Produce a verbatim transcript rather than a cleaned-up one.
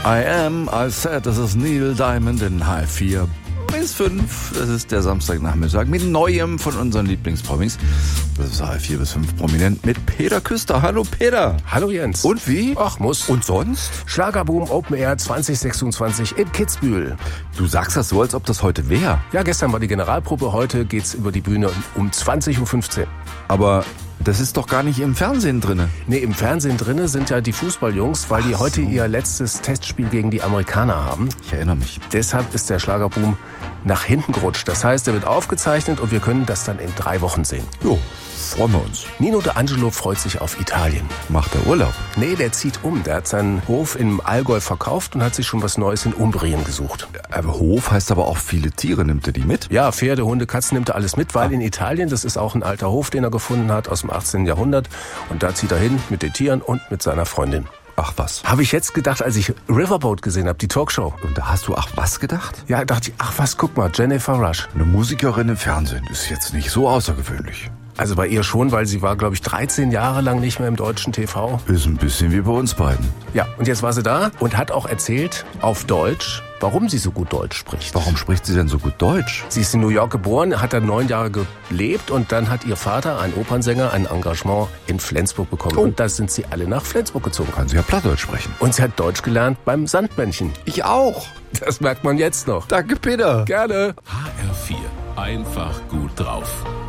I am, I said, das ist Neil Diamond in H F vier bis fünf. Das ist der Samstagnachmittag mit Neuem von unseren Lieblingspromis. Das ist H F vier bis fünf prominent mit Peter Küster. Hallo Peter. Hallo Jens. Und wie? Ach, muss. Und sonst? Schlagerboom Open Air zwanzig sechsundzwanzig in Kitzbühel. Du sagst das so, als ob das heute wäre. Ja, gestern war die Generalprobe, heute geht's über die Bühne um zwanzig Uhr fünfzehn. Aber das ist doch gar nicht im Fernsehen drinne. Nee, im Fernsehen drinne sind ja die Fußballjungs, weil Ach die heute so. ihr letztes Testspiel gegen die Amerikaner haben. Ich erinnere mich. Deshalb ist der Schlagerboom nach hinten gerutscht. Das heißt, er wird aufgezeichnet und wir können das dann in drei Wochen sehen. Jo, freuen wir uns. Nino D'Angelo freut sich auf Italien. Macht er Urlaub? Nee, der zieht um. Der hat seinen Hof im Allgäu verkauft und hat sich schon was Neues in Umbrien gesucht. Aber Hof heißt aber auch viele Tiere. Nimmt er die mit? Ja, Pferde, Hunde, Katzen nimmt er alles mit, weil Ah. in Italien, das ist auch ein alter Hof, den er gefunden hat aus dem achtzehnten Jahrhundert. Und da zieht er hin mit den Tieren und mit seiner Freundin. Ach was. Habe ich jetzt gedacht, als ich Riverboat gesehen habe, die Talkshow. Und da hast du ach was gedacht? Ja, dachte ich, ach was, guck mal, Jennifer Rush. Eine Musikerin im Fernsehen ist jetzt nicht so außergewöhnlich. Also bei ihr schon, weil sie war, glaube ich, dreizehn Jahre lang nicht mehr im deutschen T V. Ist ein bisschen wie bei uns beiden. Ja, und jetzt war sie da und hat auch erzählt, auf Deutsch, warum sie so gut Deutsch spricht. Warum spricht sie denn so gut Deutsch? Sie ist in New York geboren, hat da neun Jahre gelebt und dann hat ihr Vater, ein Opernsänger, ein Engagement in Flensburg bekommen. Oh. Und da sind sie alle nach Flensburg gezogen. Kann sie ja Plattdeutsch sprechen. Und sie hat Deutsch gelernt beim Sandmännchen. Ich auch. Das merkt man jetzt noch. Danke, Peter. Gerne. H R vier. Einfach gut drauf.